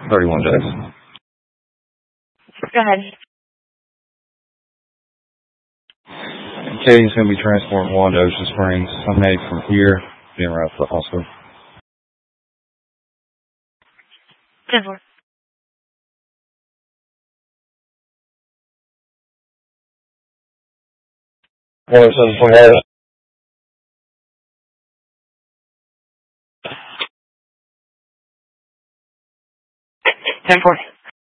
31 days. Go ahead. Katie's going to be transporting Juan to Ocean Springs. I'm heading from here, being right to the hospital. 10-4. Well, it's on 10-4.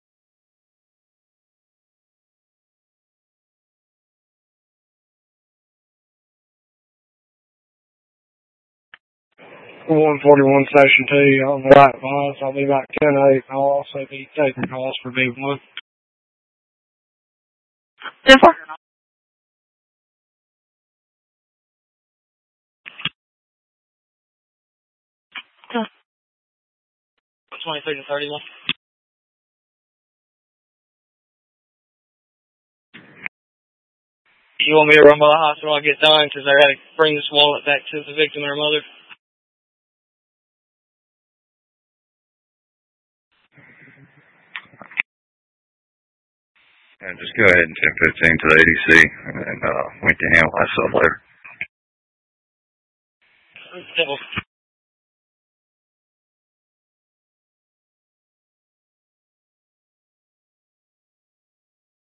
$141 Station 2 on the right advise. I'll be back 10-8. I'll also be taking calls for B1. 10-4. 23 to 31. You want me to run by the hospital when I get done because I got to bring this wallet back to the victim and her mother? Yeah, just go ahead and 10:15 to the ADC, and we can handle that stuff later.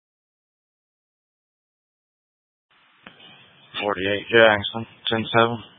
48 Jackson, 10-7.